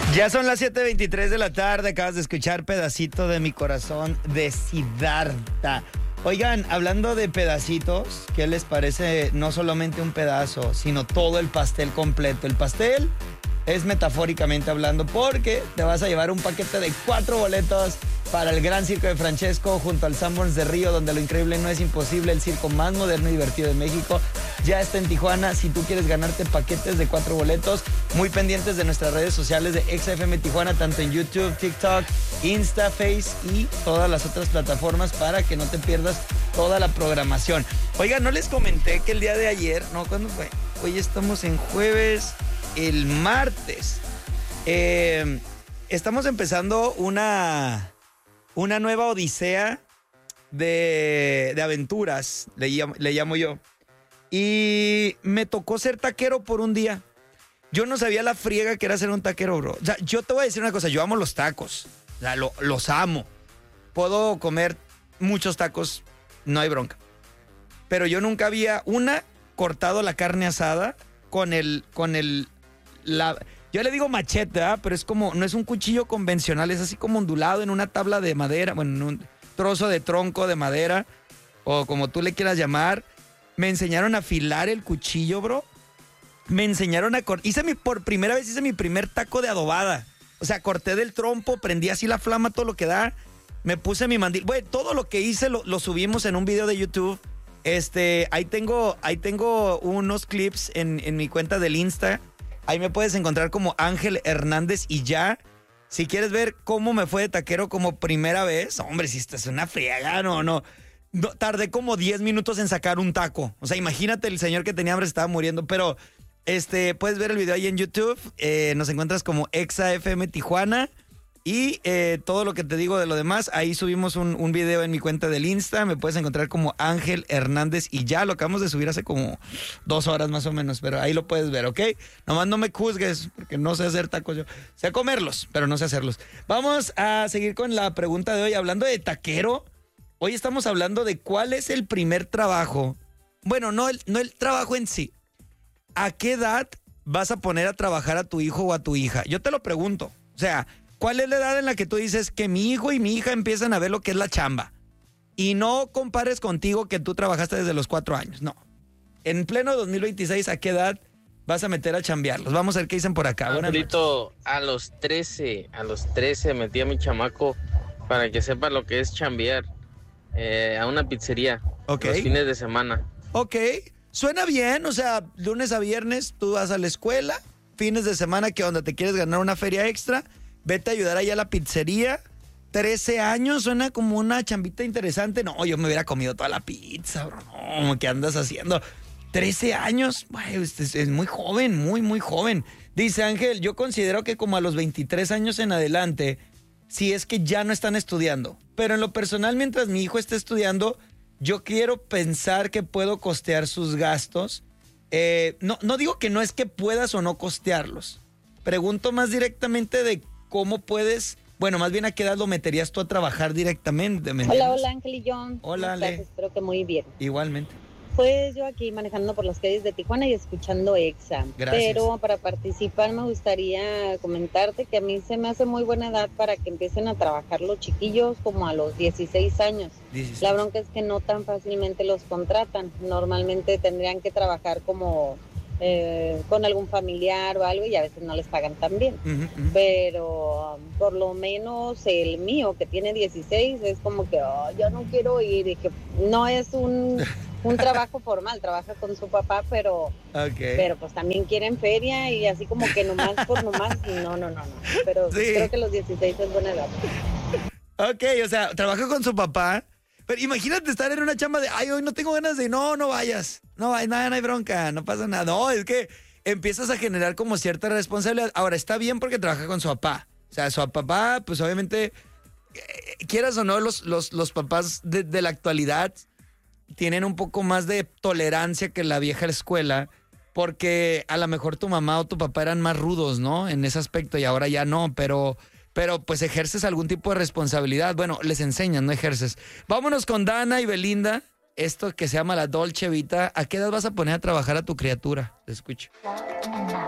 Ya son las 7:23 de la tarde, acabas de escuchar Pedacito de mi corazón de Siddhartha. Oigan, hablando de pedacitos, ¿qué les parece no solamente un pedazo, sino todo el pastel completo? El pastel es metafóricamente hablando porque te vas a llevar un paquete de 4 boletos para el Gran Circo de Francesco junto al Sanborns de Río, donde lo increíble no es imposible, el circo más moderno y divertido de México. Ya está en Tijuana. Si tú quieres ganarte paquetes de 4 boletos, muy pendientes de nuestras redes sociales de XFM Tijuana, tanto en YouTube, TikTok, Insta, Face y todas las otras plataformas para que no te pierdas toda la programación. Oiga, no les comenté que el día de ayer, no, ¿cuándo fue? Hoy estamos en jueves, el martes. Estamos empezando una nueva odisea de aventuras, le llamo yo. Y me tocó ser taquero por un día. Yo no sabía la friega que era ser un taquero, bro. O sea, yo te voy a decir una cosa, yo amo los tacos. O sea, los amo. Puedo comer muchos tacos, no hay bronca. Pero yo nunca había, cortado la carne asada con yo le digo machete, ¿eh? Pero es como, no es un cuchillo convencional, es así como ondulado en una tabla de madera, bueno, en un trozo de tronco de madera, o como tú le quieras llamar. Me enseñaron a afilar el cuchillo, bro. Me enseñaron por primera vez hice mi primer taco de adobada. O sea, corté del trompo, prendí así la flama, todo lo que da. Me puse mi mandil. Bueno, todo lo que hice lo subimos en un video de YouTube. Ahí tengo unos clips en mi cuenta del Insta. Ahí me puedes encontrar como Ángel Hernández y ya. Si quieres ver cómo me fue de taquero como primera vez, hombre, si esta es una friega, no, tardé como 10 minutos en sacar un taco. O sea, imagínate, el señor que tenía hambre se estaba muriendo. Pero puedes ver el video ahí en YouTube. Nos encuentras como XFM Tijuana. Y todo lo que te digo de lo demás, ahí subimos un video en mi cuenta del Insta. Me puedes encontrar como Ángel Hernández y ya. Lo acabamos de subir hace como 2 horas más o menos, pero ahí lo puedes ver, ¿ok? Nomás no me juzgues, porque no sé hacer tacos yo. Sé comerlos, pero no sé hacerlos. Vamos a seguir con la pregunta de hoy. Hablando de taquero, hoy estamos hablando de cuál es el primer trabajo. Bueno, no el trabajo en sí. ¿A qué edad vas a poner a trabajar a tu hijo o a tu hija? Yo te lo pregunto. O sea, ¿cuál es la edad en la que tú dices que mi hijo y mi hija empiezan a ver lo que es la chamba? Y no compares contigo que tú trabajaste desde los 4 años, no. En pleno 2026, ¿a qué edad vas a meter a chambearlos? Vamos a ver qué dicen por acá. Angelito, a los 13 metí a mi chamaco para que sepa lo que es chambear a una pizzería. Okay. Los fines de semana. Ok, suena bien, o sea, lunes a viernes tú vas a la escuela, fines de semana que donde te quieres ganar una feria extra, vete a ayudar allá a la pizzería. 13 años, suena como una chambita interesante. No, yo me hubiera comido toda la pizza, bro. No, ¿qué andas haciendo? 13 años, bueno, es muy joven, muy, muy joven. Dice Ángel, yo considero que como a los 23 años en adelante, si es que ya no están estudiando. Pero en lo personal, mientras mi hijo esté estudiando, yo quiero pensar que puedo costear sus gastos. No digo que no es que puedas o no costearlos. Pregunto más directamente de cómo puedes, bueno, más bien a qué edad lo meterías tú a trabajar directamente. Hola Ángel y John. Hola Ale. Espero que muy bien. Igualmente. Pues yo aquí manejando por las calles de Tijuana y escuchando EXA. Gracias. Pero para participar me gustaría comentarte que a mí se me hace muy buena edad para que empiecen a trabajar los chiquillos como a los 16 años. 16. La bronca es que no tan fácilmente los contratan. Normalmente tendrían que trabajar como con algún familiar o algo y a veces no les pagan tan bien. Pero por lo menos el mío que tiene 16 es como que yo no quiero ir y que no es un trabajo formal, trabaja con su papá, pero pues también quieren feria y así como que nomás por nomás, no. Pero sí, creo que los 16 es buena edad. Ok, o sea, trabaja con su papá, pero imagínate estar en una chamba de, hoy no tengo ganas de, no vayas, no hay bronca, no pasa nada. No, es que empiezas a generar como cierta responsabilidad. Ahora, está bien porque trabaja con su papá. O sea, su papá, pues obviamente, quieras o no, los papás de la actualidad tienen un poco más de tolerancia que la vieja escuela, porque a lo mejor tu mamá o tu papá eran más rudos, ¿no? En ese aspecto y ahora ya no, pero pues ejerces algún tipo de responsabilidad. Bueno, les enseñan, no ejerces. Vámonos con Dana y Belinda, esto que se llama la Dolce Vita. ¿A qué edad vas a poner a trabajar a tu criatura? Te escucho.